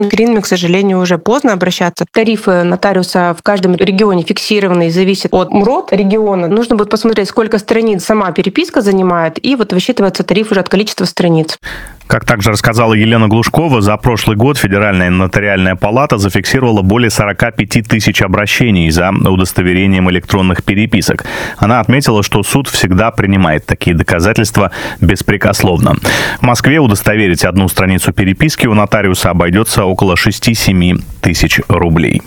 К Ринме, к сожалению, уже поздно обращаться. Тарифы нотариуса в каждом регионе фиксированы и зависят от МРОТ региона. Нужно будет посмотреть, сколько страниц сама переписка занимает, и вот высчитывается тариф уже от количества страниц. Как также рассказала Елена Глушкова, за прошлый год Федеральная нотариальная палата зафиксировала более 45 тысяч обращений за удостоверением электронных переписок. Она отметила, что суд всегда принимает такие доказательства беспрекословно. В Москве удостоверить одну страницу переписки у нотариуса обойдется около 6-7 тысяч рублей.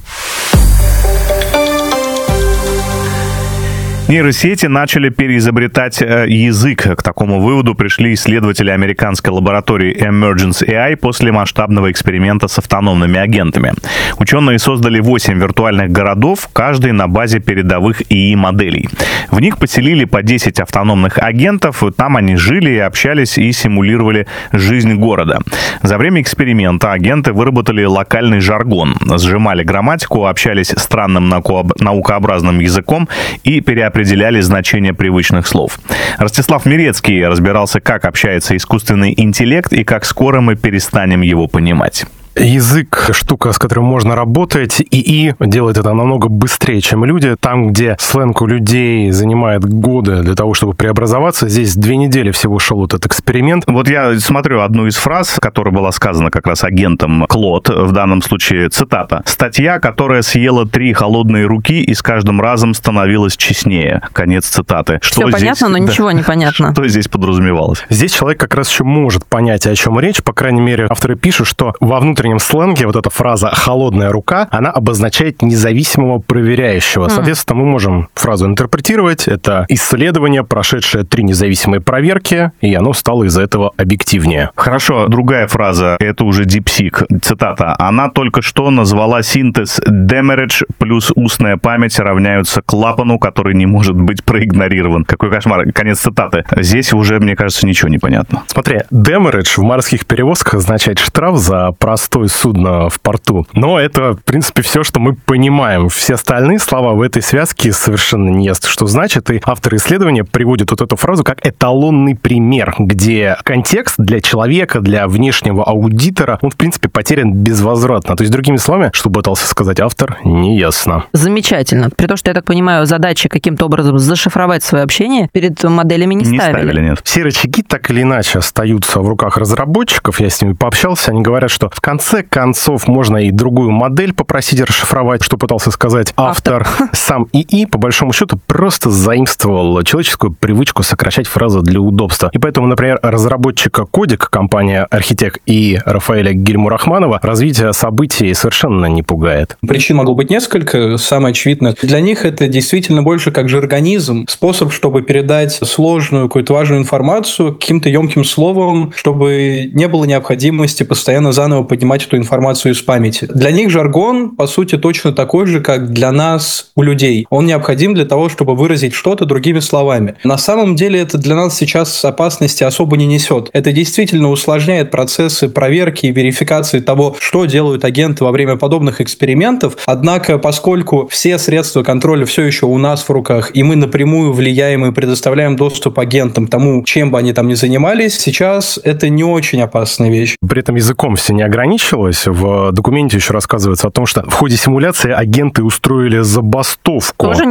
Нейросети начали переизобретать язык. К такому выводу пришли исследователи американской лаборатории Emergence AI после масштабного эксперимента с автономными агентами. Ученые создали 8 виртуальных городов, каждый на базе передовых ИИ-моделей. В них поселили по 10 автономных агентов, и там они жили и общались и симулировали жизнь города. За время эксперимента агенты выработали локальный жаргон, сжимали грамматику, общались странным наукообразным языком и переопределяли значение привычных слов. Ростислав Мирецкий разбирался, как общается искусственный интеллект и как скоро мы перестанем его понимать. Язык — штука, с которой можно работать. ИИ делает это намного быстрее, чем люди. Там, где сленг у людей занимает годы для того, чтобы преобразоваться, здесь 2 недели всего шел этот эксперимент. Вот я смотрю одну из фраз, которая была сказана как раз агентом Клод, в данном случае цитата. «Статья, которая съела 3 холодные руки и с каждым разом становилась честнее». Конец цитаты. Все понятно, но ничего не понятно. Что здесь подразумевалось? Здесь человек как раз еще может понять, о чем речь. По крайней мере, авторы пишут, что во внутреннем сленге вот эта фраза «холодная рука», она обозначает независимого проверяющего. Соответственно, мы можем фразу интерпретировать. Это исследование, прошедшее 3 независимые проверки, и оно стало из-за этого объективнее. Хорошо, другая фраза, это уже DeepSeek, цитата. «Она только что назвала синтез Demeridge плюс устная память равняются клапану, который не может быть проигнорирован». Какой кошмар. Конец цитаты. Здесь уже, мне кажется, ничего не понятно. Смотри, Demeridge в морских перевозках означает штраф за простое судно в порту. Но это, в принципе, все, что мы понимаем. Все остальные слова в этой связке совершенно не ясно, что значит. И авторы исследования приводят вот эту фразу как эталонный пример, где контекст для человека, для внешнего аудитора, он, в принципе, потерян безвозвратно. То есть, другими словами, что пытался сказать автор, не ясно. Замечательно. При том, что, я так понимаю, задачи каким-то образом зашифровать свое общение перед моделями не ставили. Нет. Все рычаги так или иначе остаются в руках разработчиков. Я с ними пообщался, они говорят, что в конце концов можно и другую модель попросить расшифровать, что пытался сказать автор. Сам ИИ, по большому счету, просто заимствовал человеческую привычку сокращать фразы для удобства. И поэтому, например, разработчика Кодик, компания Архитект и Рафаэля Гильмурахманова, развитие событий совершенно не пугает. Причин могло быть несколько. Самое очевидное, для них это действительно больше как жаргонизм, способ, чтобы передать сложную, какую-то важную информацию каким-то емким словом, чтобы не было необходимости постоянно заново поднимать эту информацию из памяти. Для них жаргон, по сути, точно такой же, как для нас у людей. Он необходим для того, чтобы выразить что-то другими словами. На самом деле это для нас сейчас опасности особо не несет. Это действительно усложняет процессы проверки и верификации того, что делают агенты во время подобных экспериментов. Однако, поскольку все средства контроля все еще у нас в руках, и мы напрямую влияем и предоставляем доступ агентам тому, чем бы они там ни занимались, сейчас это не очень опасная вещь. При этом языком все не ограничивается. В документе еще рассказывается о том, что в ходе симуляции агенты устроили забастовку. Тоже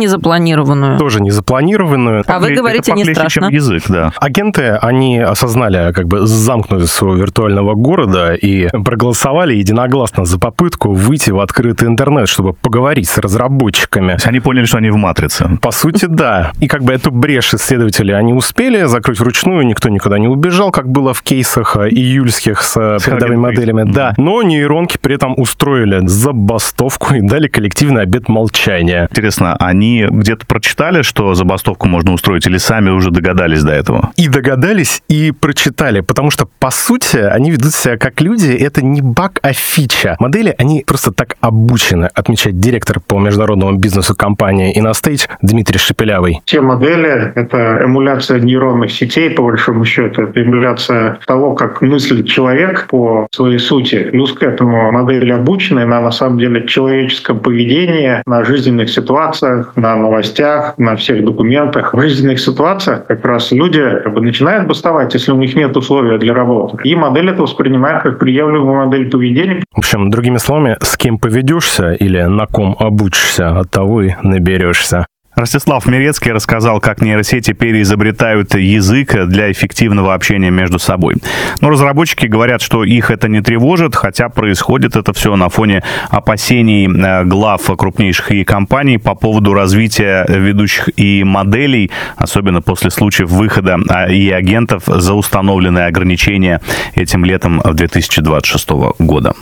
незапланированную. А вы говорите, не страшно. Чем язык, да. Агенты, они осознали замкнутость своего виртуального города и проголосовали единогласно за попытку выйти в открытый интернет, чтобы поговорить с разработчиками. Они поняли, что они в матрице. По сути, да. И эту брешь исследователи они успели закрыть вручную, никто никуда не убежал, как было в кейсах июльских с передовыми моделями. Да. Но нейронки при этом устроили забастовку и дали коллективный обет молчания. Интересно, они где-то прочитали, что забастовку можно устроить, или сами уже догадались до этого? И догадались, и прочитали, потому что, по сути, они ведут себя как люди, это не баг, а фича. Модели, они просто так обучены, отмечает директор по международному бизнесу компании InnoStage Дмитрий Шепелявый. Те модели — это эмуляция нейронных сетей, по большому счету, это эмуляция того, как мыслит человек по своей сути. люди плюс к этому модели обучены на самом деле человеческом поведении, на жизненных ситуациях, на новостях, на всех документах. В жизненных ситуациях как раз люди начинают бастовать, если у них нет условий для работы. И модель это воспринимает как приемлемую модель поведения. В общем, другими словами, с кем поведешься или на ком обучишься, от того и наберешься. Ростислав Мирецкий рассказал, как нейросети переизобретают язык для эффективного общения между собой. Но разработчики говорят, что их это не тревожит, хотя происходит это все на фоне опасений глав крупнейших ИИ-компаний по поводу развития ведущих ИИ-моделей, особенно после случаев выхода ИИ-агентов за установленные ограничения этим летом 2026 года.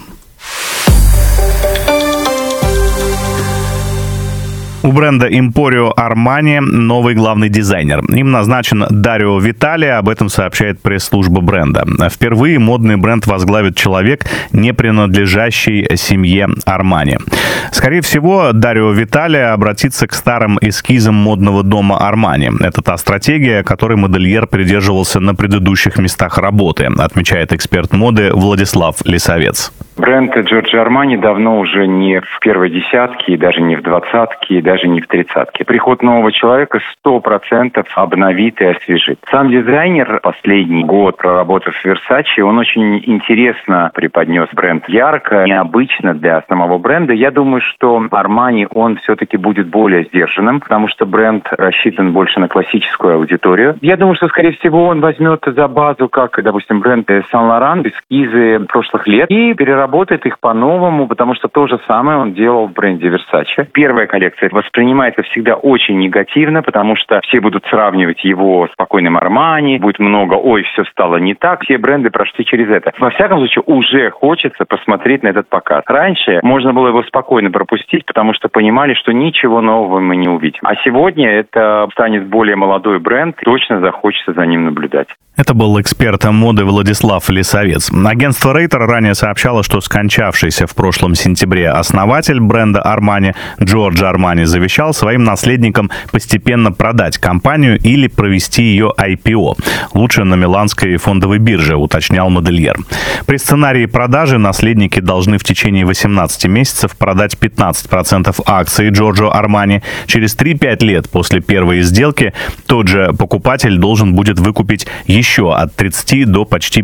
У бренда Emporio Armani новый главный дизайнер. Им назначен Дарио Витали, об этом сообщает пресс-служба бренда. Впервые модный бренд возглавит человек, не принадлежащий семье Армани. Скорее всего, Дарио Витали обратится к старым эскизам модного дома Армани. Это та стратегия, которой модельер придерживался на предыдущих местах работы, отмечает эксперт моды Владислав Лисовец. Бренд Джорджо Армани давно уже не в первой десятке, и даже не в двадцатке, и даже не в тридцатке. Приход нового человека 100% обновит и освежит. Сам дизайнер последний год, проработав в Versace, он очень интересно преподнес бренд, ярко, необычно для самого бренда. Я думаю, что Армани, он все-таки будет более сдержанным, потому что бренд рассчитан больше на классическую аудиторию. Я думаю, что, скорее всего, он возьмет за базу, как, допустим, бренд Saint-Laurent, эскизы прошлых лет, и переработает их по-новому, потому что то же самое он делал в бренде Versace. Первая коллекция воспринимается всегда очень негативно, потому что все будут сравнивать его с спокойным Армани, будет много «ой, все стало не так», все бренды прошли через это. Во всяком случае, уже хочется посмотреть на этот показ. Раньше можно было его спокойно пропустить, потому что понимали, что ничего нового мы не увидим. А сегодня это станет более молодой бренд, точно захочется за ним наблюдать. Это был эксперт моды Владислав Лисовец. Агентство Рейтер ранее сообщало, что скончавшийся в прошлом сентябре основатель бренда Армани Джорджо Армани завещал своим наследникам постепенно продать компанию или провести ее IPO. Лучше на миланской фондовой бирже, уточнял модельер. При сценарии продажи наследники должны в течение 18 месяцев продать 15% акций Джорджо Армани. Через 3-5 лет после первой сделки тот же покупатель должен будет выкупить еще от 30 до почти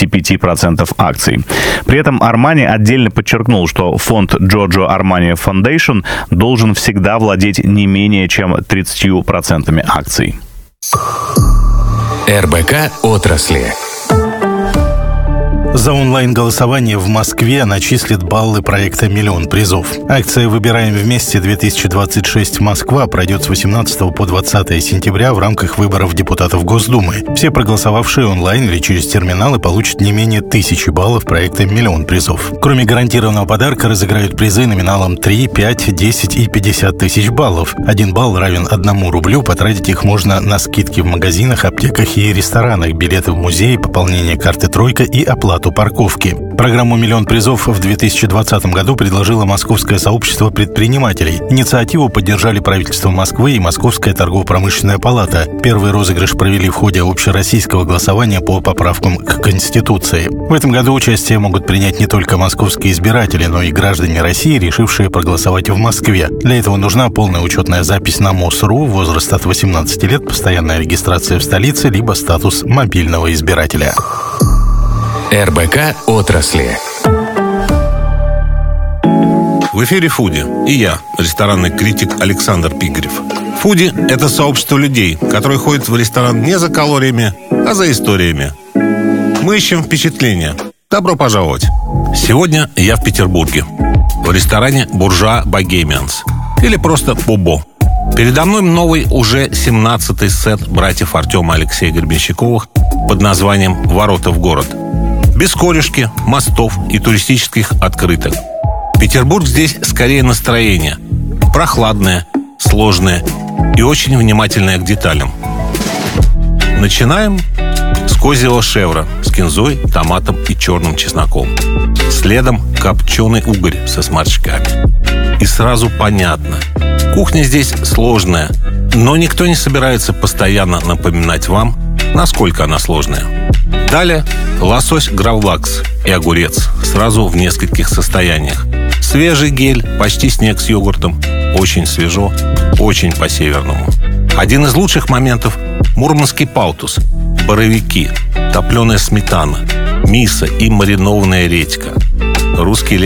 55% акций. При этом Армани отдельно подчеркнул, что фонд Giorgio Armani Foundation должен всегда владеть не менее чем 30% акций. РБК отрасли. За онлайн-голосование в Москве начислят баллы проекта «Миллион призов». Акция «Выбираем вместе 2026 Москва» пройдет с 18 по 20 сентября в рамках выборов депутатов Госдумы. Все проголосовавшие онлайн или через терминалы получат не менее 1000 баллов проекта «Миллион призов». Кроме гарантированного подарка разыграют призы номиналом 3, 5, 10 и 50 тысяч баллов. 1 балл равен 1 рублю, потратить их можно на скидки в магазинах, аптеках и ресторанах, билеты в музей, пополнение карты «Тройка» и оплату парковки. Программу «Миллион призов» в 2020 году предложило Московское сообщество предпринимателей. Инициативу поддержали правительство Москвы и Московская торгово-промышленная палата. Первый розыгрыш провели в ходе общероссийского голосования по поправкам к Конституции. В этом году участие могут принять не только московские избиратели, но и граждане России, решившие проголосовать в Москве. Для этого нужна полная учетная запись на МОС.ру, возраст от 18 лет, постоянная регистрация в столице, либо статус мобильного избирателя. РБК отрасли. В эфире «Фуди» и я, ресторанный критик Александр Пигарев. «Фуди» — это сообщество людей, которые ходят в ресторан не за калориями, а за историями. Мы ищем впечатления. Добро пожаловать! Сегодня я в Петербурге, в ресторане «Буржуа Богемианс» или просто «Бубо». Передо мной новый уже 17-й сет братьев Артема и Алексея Гребенщиковых под названием «Ворота в город». Без корюшки, мостов и туристических открыток. Петербург здесь скорее настроение. Прохладное, сложное и очень внимательное к деталям. Начинаем с козьего шевра с кинзой, томатом и черным чесноком. Следом копченый угорь со сморчками. И сразу понятно. Кухня здесь сложная, но никто не собирается постоянно напоминать вам, насколько она сложная. Далее лосось гравлакс и огурец сразу в нескольких состояниях. Свежий гель, почти снег с йогуртом. Очень свежо, очень по-северному. Один из лучших моментов – мурманский палтус, боровики, топленая сметана, мисо и маринованная редька. Русский